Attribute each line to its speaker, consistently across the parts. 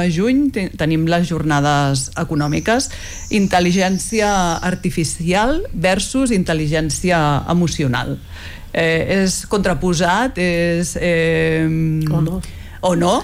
Speaker 1: juny tenim les jornades econòmiques, intel·ligència artificial versus intel·ligència emocional. És contraposat, és... o no.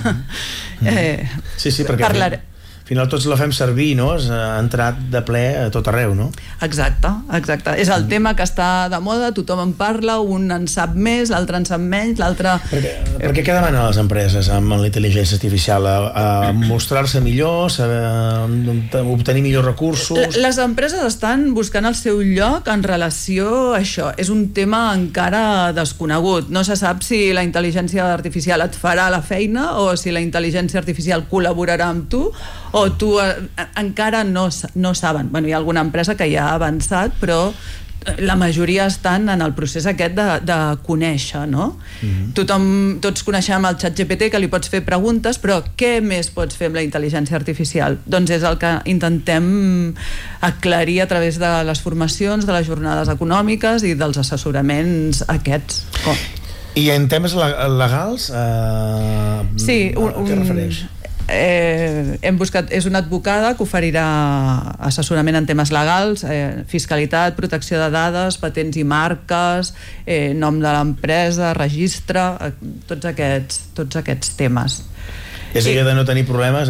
Speaker 2: Sí, perquè al final tots la fem servir, no? Ha entrat de ple a tot arreu, no?
Speaker 1: Exacte. És el tema que està de moda, tothom en parla, un en sap més, l'altre en sap menys, l'altre...
Speaker 2: Perquè què demanen les empreses amb la intel·ligència artificial? A mostrar-se millor, obtenir millors recursos?
Speaker 1: Les empreses estan buscant el seu lloc en relació a això. És un tema encara desconegut. No se sap si la intel·ligència artificial et farà la feina o si la intel·ligència artificial col·laborarà amb tu, o tu encara no saben. Hi ha alguna empresa que ja ha avançat, però la majoria estan en el procés aquest de conèixer, no? Tots coneixem el ChatGPT, que li pots fer preguntes, però què més pots fer amb la intel·ligència artificial? Doncs és el que intentem aclarir a través de les formacions, de les jornades econòmiques i dels assessoraments aquests.
Speaker 2: I en temes legals?
Speaker 1: Sí,
Speaker 2: a què refereix?
Speaker 1: Hem buscat, és una advocada que oferirà assessorament en temes legals, fiscalitat, protecció de dades, patents i marques, nom de l'empresa, registre, tots aquests temes.
Speaker 2: És allò de no tenir problemes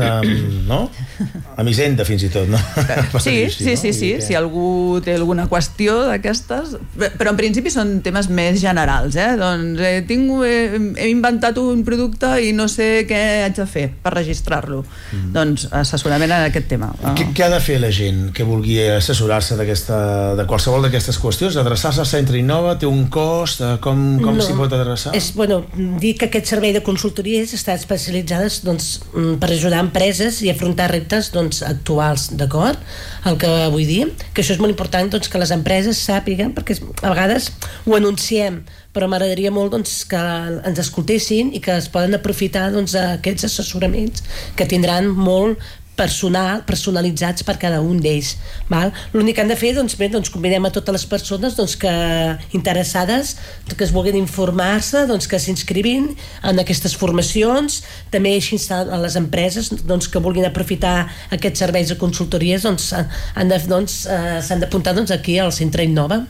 Speaker 2: amb Hisenda, fins i tot, no?
Speaker 1: Sí. Si algú té alguna qüestió d'aquestes, però en principi són temes més generals, doncs he inventat un producte i no sé què haig de fer per registrar-lo. Doncs assessorament en aquest tema.
Speaker 2: Què ha de fer la gent que vulgui assessorar-se de qualsevol d'aquestes qüestions? Adreçar-se al Centre Innova té un cost? Com s'hi pot adreçar?
Speaker 3: Dir que aquest servei de consultories està especialitzades per ajudar empreses i afrontar reptes actuals, d'acord? El que vull dir, que això és molt important que les empreses sàpiguen, perquè a vegades ho anunciem, però m'agradaria molt que ens escoltessin i que es poden aprofitar d'aquests assessoraments que tindran molt personalitzats per cada un d'ells. L'únic que han de fer, convidem a totes les persones que interessades, que es vulguin informar-se, que s'inscrivin en aquestes formacions. També així a les empreses que vulguin aprofitar aquests serveis de consultories s'han d'apuntar aquí al Centre Innova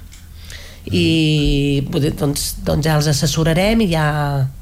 Speaker 3: i ja els assessorarem i ja...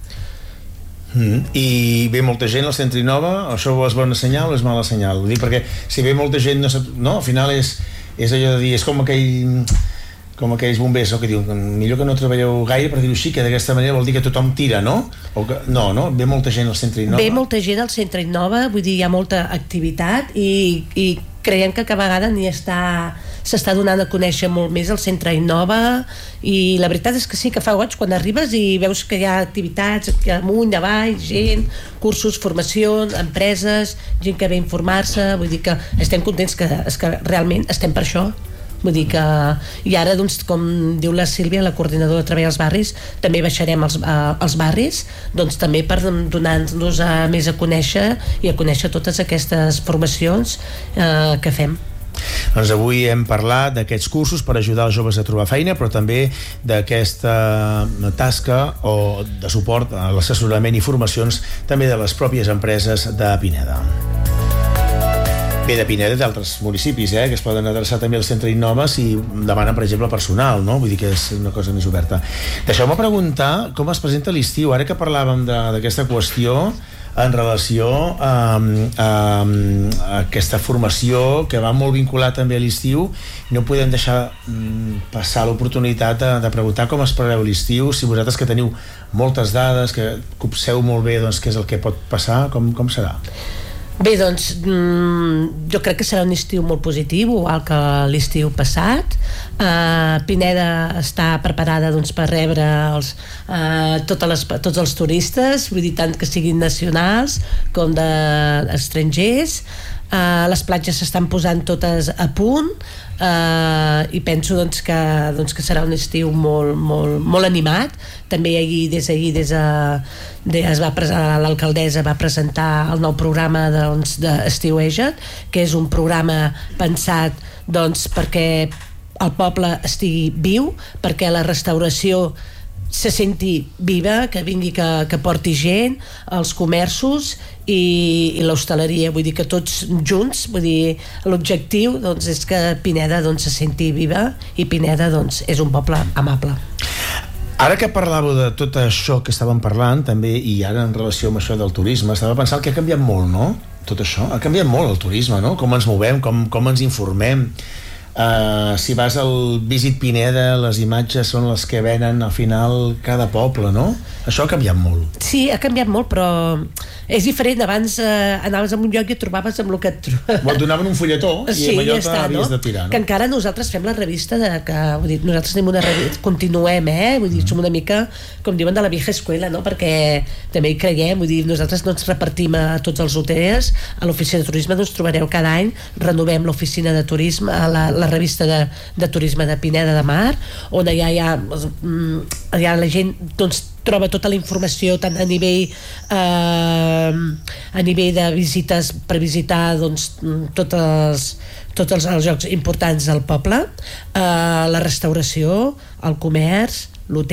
Speaker 2: I ve molta gent al Centre Innova, això és bona senyal o és mala senyal? Ho dic perquè si ve molta gent al final és allò de dir, és com aquells bombers que diuen millor que no treballeu gaire, per dir-ho així, que d'aquesta manera vol dir que tothom tira, no? No, ve molta gent al Centre Innova.
Speaker 3: Ve molta gent al Centre Innova, vull dir, hi ha molta activitat i creiem que cada vegada s'està donant a conèixer molt més el Centre Innova i la veritat és que sí, que fa goig quan arribes i veus que hi ha activitats amunt, avall, gent, cursos, formacions, empreses, gent que ve a informar-se, vull dir que estem contents que realment estem per això. Vull dir que... I ara, com diu la Sílvia, la coordinadora de treball als barris, també baixarem als barris, també per donar-nos més a conèixer i a conèixer totes aquestes formacions que fem.
Speaker 2: Doncs avui hem parlat d'aquests cursos per ajudar els joves a trobar feina, però també d'aquesta tasca o de suport a l'assessorament i formacions també de les pròpies empreses de Pineda. Bé, de Pineda i d'altres municipis, que es poden adreçar també al Centre Innova si demanen, per exemple, personal, no? Vull dir que és una cosa més oberta. Deixeu-me preguntar com es presenta l'estiu, ara que parlàvem d'aquesta qüestió en relació a aquesta formació que va molt vinculat també a l'estiu. No podem deixar passar l'oportunitat de preguntar com es preveu l'estiu, si vosaltres que teniu moltes dades, que copseu molt bé què és el que pot passar, com serà?
Speaker 3: Bé, jo crec que serà un estiu molt positiu, igual que l'estiu passat. Pineda està preparada per rebre tots els turistes, vull dir, tant que siguin nacionals com d'estrangers. Les platges s'estan posant totes a punt i penso que serà un estiu molt animat. També l'alcaldessa va presentar el nou programa d'Estiueja't, que és un programa pensat perquè el poble estigui viu, perquè la restauració se senti viva, que vingui, que porti gent, els comerços i l'hostaleria, vull dir que tots junts, vull dir, l'objectiu doncs, és que Pineda doncs, se senti viva i Pineda doncs, és un poble amable.
Speaker 2: Ara que parlàveu de tot això que estàvem parlant també, i ara en relació amb això del turisme, estava pensant que ha canviat molt, no? Tot això ha canviat molt, el turisme, no? Com ens movem, com ens informem. Si vas al Visit Pineda, les imatges són les que venen al final cada poble, no? Això ha canviat molt.
Speaker 3: Sí, ha canviat molt, però és diferent. Abans anaves a un lloc i et trobaves amb el que et trobaves.
Speaker 2: Et donaven un fulletó i amb allò t'havies de tirar, no?
Speaker 3: Que encara nosaltres fem la revista vull dir, nosaltres tenim una revista, continuem, vull dir, som una mica, com diuen, de la vieja escuela, no? Perquè també hi creiem, vull dir, nosaltres no ens repartim a tots els hotels, a l'oficina de turisme doncs trobareu cada any, renovem l'oficina de turisme, la revista de turisme de Pineda de Mar, on allà la gent doncs troba tota la informació tant a nivell de visites per visitar doncs, tots els llocs importants del poble, la restauració, el comerç,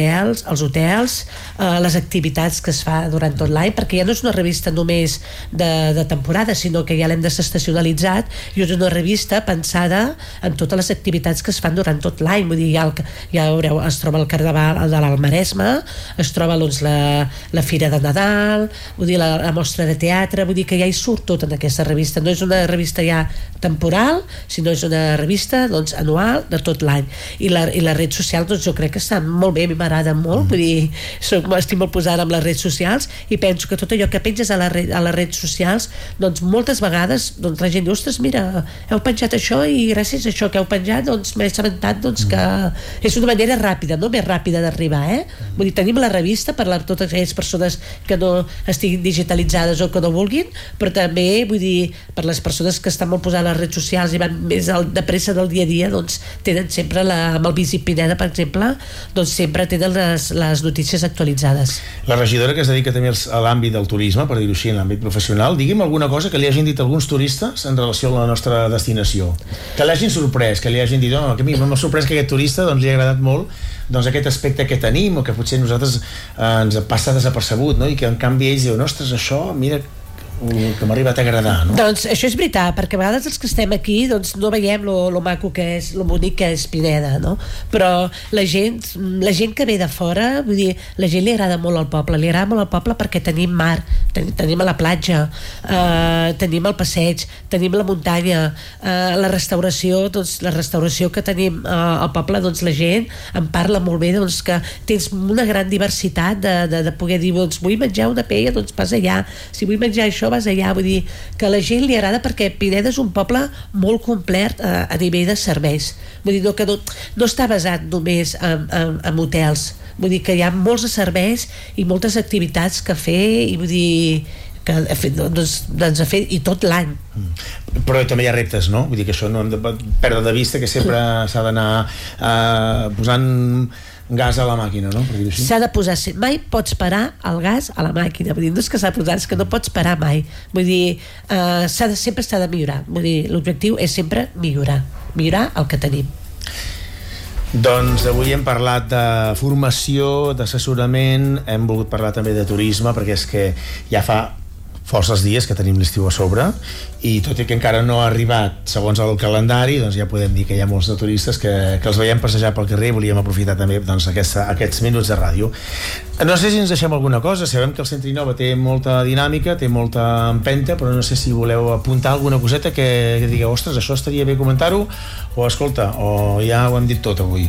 Speaker 3: els hotels, les activitats que es fa durant tot l'any, perquè ja no és una revista només de temporada, sinó que ja l'hem desestacionalitzat i és una revista pensada en totes les activitats que es fan durant tot l'any. Vull dir, ja veureu, es troba el Carnaval de l'Almaresme, es troba doncs, la Fira de Nadal, vull dir, la mostra de teatre, vull dir que ja hi surt tot en aquesta revista. No és una revista ja temporal, sinó és una revista doncs, anual de tot l'any. I les redes socials doncs, jo crec que estan molt bé, a mi m'agrada molt, vull dir, estic molt posada amb les redes socials i penso que tot allò que penges a les redes socials, doncs moltes vegades doncs, la gent diu, ostres, mira, heu penjat això i gràcies a això que heu penjat doncs m'he assabentat doncs, que és una manera ràpida, no més ràpida d'arribar, vull dir, tenim la revista per a totes aquelles persones que no estiguin digitalitzades o que no vulguin, però també, vull dir, per les persones que estan molt posades a les redes socials i van més de pressa del dia a dia, doncs tenen sempre amb el Visit Pineda, per exemple, doncs sempre tenen les notícies actualitzades.
Speaker 2: La regidora que es dedica també a l'àmbit del turisme, per dir-ho així, en l'àmbit professional, digui'm alguna cosa que li hagin dit alguns turistes en relació a la nostra destinació, que l'hagin sorprès, que li hagin dit, que a mi m'ha sorprès que aquest turista doncs, li ha agradat molt doncs, aquest aspecte que tenim o que potser nosaltres ens passa desapercebut, no? I que en canvi ells diuen, ostres, això, mira que m'ha arribat a agradar, no?
Speaker 3: Doncs això és veritat, perquè a vegades els que estem aquí doncs no veiem lo maco que és, lo bonic que és Pineda, no? Però la gent que ve de fora, vull dir, la gent li agrada molt al poble, li agrada molt al poble perquè tenim mar, tenim a la platja, tenim el passeig, tenim la muntanya, la restauració, doncs la restauració que tenim al poble, doncs la gent en parla molt bé, doncs que tens una gran diversitat de poder dir, doncs vull menjar una paella, doncs vas allà, si vull menjar això vas allà, vull dir que a la gent li agrada perquè Pineda és un poble molt complet a nivell de serveis, vull dir que no està basat només en hotels, vull dir que hi ha molts de serveis i moltes activitats que fer i vull dir que doncs a fer i tot l'any.
Speaker 2: Però també hi ha reptes, no? Vull dir que això no hem de perdre de vista que sempre s'ha d'anar posant gas a la màquina, no? Per dir-ho així.
Speaker 3: S'ha de posar, mai pots parar el gas a la màquina, vull dir, no és que s'ha de posar, és que no pots parar mai, vull dir, sempre s'ha de millorar, vull dir, l'objectiu és sempre millorar el que tenim.
Speaker 2: Doncs avui hem parlat de formació, d'assessorament, hem volgut parlar també de turisme, perquè és que ja fa forces dies que tenim l'estiu a sobre i tot i que encara no ha arribat segons el calendari, doncs ja podem dir que hi ha molts de turistes que els veiem passejar pel carrer i volíem aprofitar també doncs, aquests minuts de ràdio. No sé si ens deixem alguna cosa, sabem que el Centre Innova té molta dinàmica, té molta empenta, però no sé si voleu apuntar alguna coseta que digueu, ostres, això estaria bé comentar-ho, o escolta, o ja ho hem dit tot avui.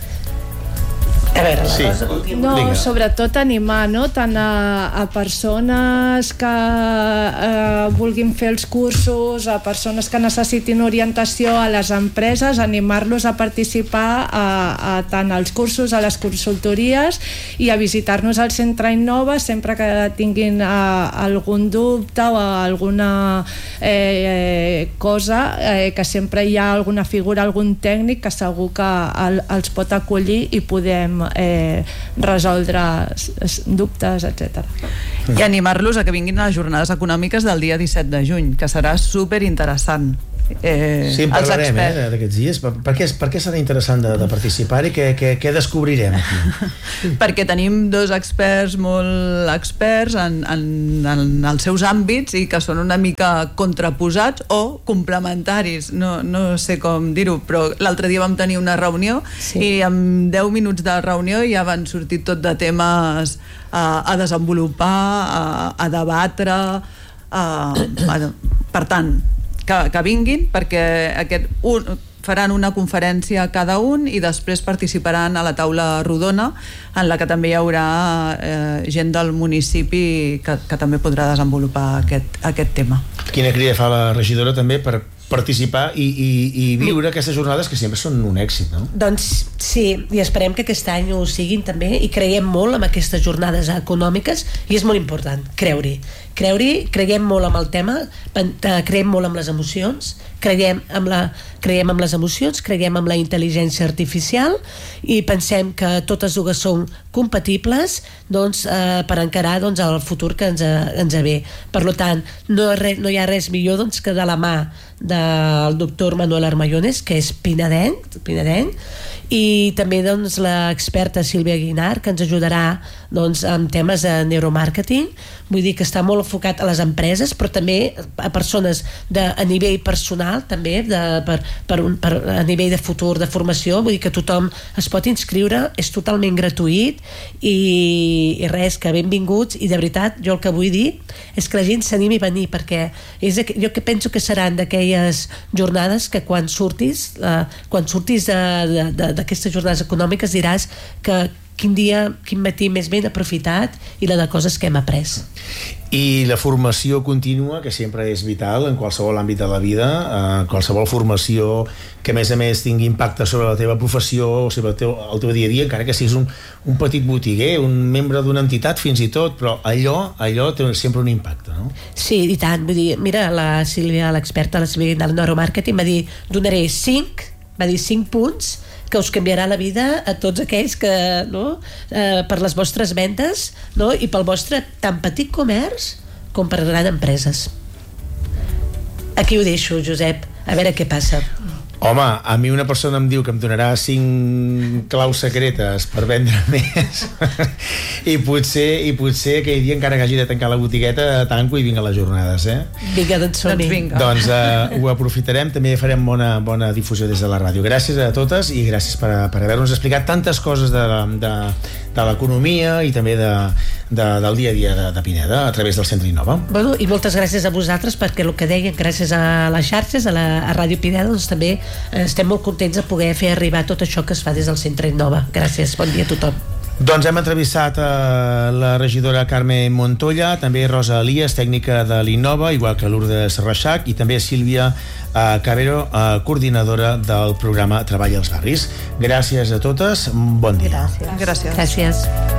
Speaker 3: A veure,
Speaker 2: sí.
Speaker 4: No, sobretot animar, no? Tant a persones que vulguin fer els cursos, a persones que necessitin orientació, a les empreses, animar-los a participar a tant als cursos, a les consultories i a visitar-nos al Centre Innova sempre que tinguin algun dubte o alguna cosa, que sempre hi ha alguna figura, algun tècnic que segur que els pot acollir i podem resoldre dubtes, etc.
Speaker 1: I animar-los a que vinguin a les jornades econòmiques del dia 17 de juny, que serà super interessant.
Speaker 2: Sí, en parlarem d'aquests dies. Per què serà interessant de participar i què descobrirem aquí?
Speaker 1: Perquè tenim 2 experts molt experts en els seus àmbits i que són una mica contraposats o complementaris, no sé com dir-ho, però l'altre dia vam tenir una reunió i en 10 minuts de reunió ja van sortir tot de temes a desenvolupar, a debatre, per tant que vinguin, perquè faran una conferència cada un i després participaran a la taula rodona en la que també hi haurà gent del municipi que també podrà desenvolupar aquest tema.
Speaker 2: Quina crida fa la regidora també per participar i viure aquestes jornades que sempre són un èxit, no?
Speaker 3: Doncs sí, i esperem que aquest any ho siguin també, i creiem molt en aquestes jornades econòmiques i és molt important creure-hi, creiem molt en el tema, creiem molt en les emocions, creiem en les emocions, creiem en la intel·ligència artificial i pensem que totes dues són compatibles per encarar el futur que ens ve. Per tant, no hi ha res millor que de la mà del doctor Manuel Armayones, que és pinadenc, i també l'experta Sílvia Guinar, que ens ajudarà amb temes de neuromàrqueting. Vull dir que està molt enfocat a les empreses, però també a persones a nivell personal, també a nivell de futur, de formació. Vull dir que tothom es pot inscriure, és totalment gratuït i res, que benvinguts. I de veritat, jo el que vull dir és que la gent s'animi a venir, perquè jo penso que seran d'aquelles jornades que quan surtis d'aquestes jornades econòmiques diràs que quin matí més ben aprofitat i la de coses que hem après.
Speaker 2: I la formació contínua, que sempre és vital en qualsevol àmbit de la vida, qualsevol formació que a més tingui impacte sobre la teva professió o sobre el teu dia a dia, encara que siguis un petit botiguer, un membre d'una entitat fins i tot, però allò té sempre un impacte, no? Sí,
Speaker 3: i tant. Vull dir, mira, la Sílvia, l'experta, la Sílvia del neuromàrqueting, va dir, donaré 5 punts que us canviarà la vida a tots aquells que, per les vostres vendes, i pel vostre tant petit comerç com per grans empreses. Aquí ho deixo, Josep, a veure què passa.
Speaker 2: Home, a mi una persona em diu que em donarà 5 claus secretes per vendre més i potser aquell dia, encara que hagi de tancar la botigueta, tanco i vinc a les jornades,
Speaker 3: Vinga, doncs som-hi.
Speaker 2: Doncs ho aprofitarem, també farem bona difusió des de la ràdio. Gràcies a totes i gràcies per haver-nos explicat tantes coses de l'economia i també del dia a dia de Pineda a través del Centre Innova.
Speaker 3: Bueno, i moltes gràcies a vosaltres, perquè el que deien, gràcies a les xarxes, a Ràdio Pineda, doncs també estem molt contents de poder fer arribar tot això que es fa des del Centre Innova. Gràcies, bon dia a tothom.
Speaker 2: Doncs hem entrevistat la regidora Carme Montoya, també Rosa Elias, tècnica de l'Innova, igual que Lourdes Reixac, i també Sílvia Cabero, coordinadora del programa Treball als Barris. Gràcies a totes, bon dia.
Speaker 3: Gràcies.